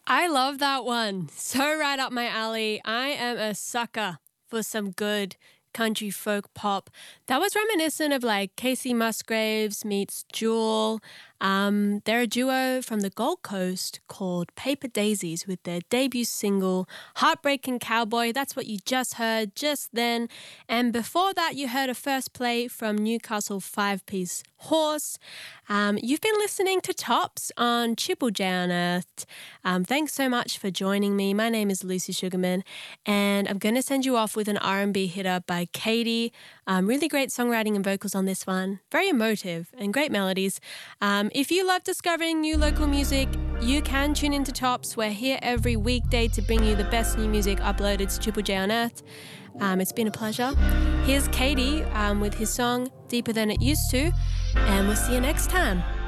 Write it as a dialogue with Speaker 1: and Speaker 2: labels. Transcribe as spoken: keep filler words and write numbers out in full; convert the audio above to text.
Speaker 1: I love that one. So right up my alley. I am a sucker for some good country folk pop. That was reminiscent of like Casey Musgraves meets Jewel. Um, they're a duo from the Gold Coast called Paper Daisies with their debut single, Heartbreaking Cowboy. That's what you just heard just then. And before that, you heard a first play from Newcastle five-piece Horse. Um, you've been listening to Tops on Triple J Unearthed. Um, thanks so much for joining me. My name is Lucy Sugarman, and I'm going to send you off with an R and B hitter by Katie. Um, really great songwriting and vocals on this one. Very emotive and great melodies. Um, if you love discovering new local music, you can tune into Tops. We're here every weekday to bring you the best new music uploaded to Triple J Unearthed. Um, it's been a pleasure. Here's Katie um, with his song Deeper Than It Used To, and we'll see you next time.